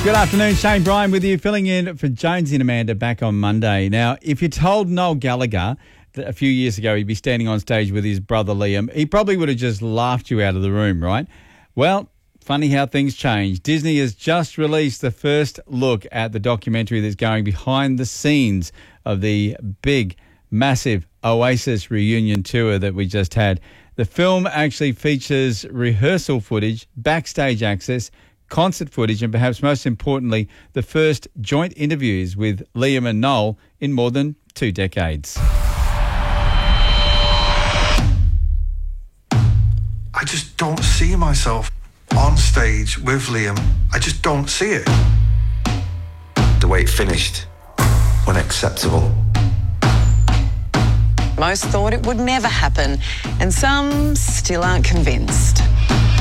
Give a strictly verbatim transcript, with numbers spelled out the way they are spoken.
Good afternoon, Shane Bryan with you, filling in for Jonesy and Amanda back on Monday. Now, if you told Noel Gallagher that a few years ago he'd be standing on stage with his brother Liam, he probably would have just laughed you out of the room, right? Well, funny how things change. Disney has just released the first look at the documentary that's going behind the scenes of the big, massive Oasis reunion tour that we just had. The film actually features rehearsal footage, backstage access, concert footage, and perhaps most importantly, the first joint interviews with Liam and Noel in more than two decades. I just don't see myself on stage with Liam. I just don't see it. The way it finished, unacceptable. Most thought it would never happen, and some still aren't convinced.